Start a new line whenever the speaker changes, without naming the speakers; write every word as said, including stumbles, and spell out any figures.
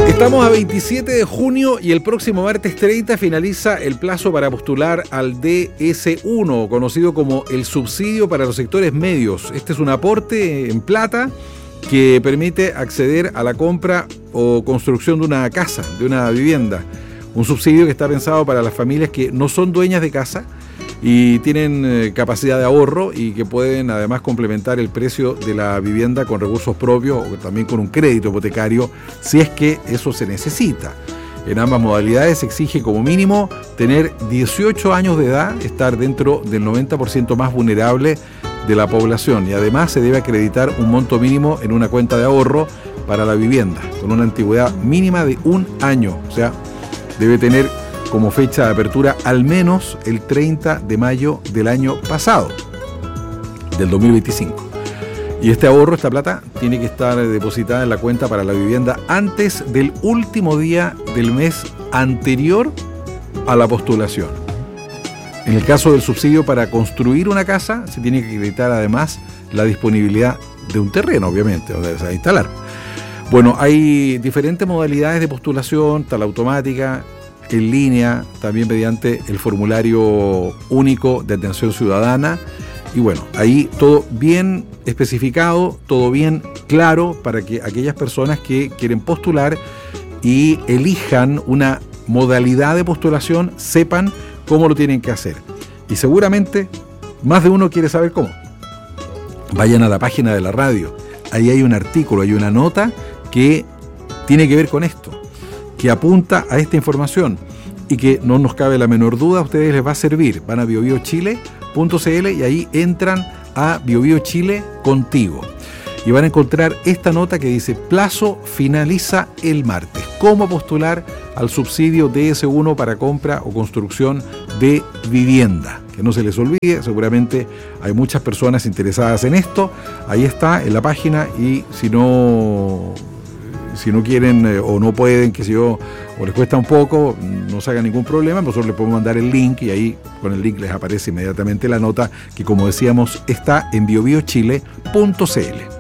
Estamos a veintisiete de junio y el próximo martes treinta finaliza el plazo para postular al D S uno, conocido como el subsidio para los sectores medios. Este es un aporte en plata que permite acceder a la compra o construcción de una casa, de una vivienda. Un subsidio que está pensado para las familias que no son dueñas de casa y tienen eh, capacidad de ahorro y que pueden además complementar el precio de la vivienda con recursos propios o también con un crédito hipotecario si es que eso se necesita. En ambas modalidades se exige como mínimo tener dieciocho años de edad, estar dentro del noventa por ciento más vulnerable de la población y además se debe acreditar un monto mínimo en una cuenta de ahorro para la vivienda con una antigüedad mínima de un año, o sea, debe tener como fecha de apertura al menos el treinta de mayo del año pasado, del dos mil veinticinco. Y este ahorro, esta plata, tiene que estar depositada en la cuenta para la vivienda antes del último día del mes anterior a la postulación. En el caso del subsidio para construir una casa, se tiene que acreditar además la disponibilidad de un terreno, obviamente, donde se va a instalar. Bueno, hay diferentes modalidades de postulación, tal automática, en línea, también mediante el formulario único de atención ciudadana. Y bueno, ahí todo bien especificado, todo bien claro para que aquellas personas que quieren postular y elijan una modalidad de postulación sepan cómo lo tienen que hacer. Y seguramente más de uno quiere saber cómo. Vayan a la página de la radio. Ahí hay un artículo, hay una nota que tiene que ver con esto, que apunta a esta información y que no nos cabe la menor duda, a ustedes les va a servir. Van a bio bio chile punto c l y ahí entran a BioBio Chile Contigo. Y van a encontrar esta nota que dice: plazo finaliza el martes. ¿Cómo postular al subsidio D S uno para compra o construcción de vivienda? Que no se les olvide, seguramente hay muchas personas interesadas en esto. Ahí está en la página y si no... Si no quieren eh, o no pueden, que sé yo, o les cuesta un poco, no se hagan ningún problema, nosotros les podemos mandar el link y ahí con el link les aparece inmediatamente la nota que, como decíamos, está en bio bio chile punto c l.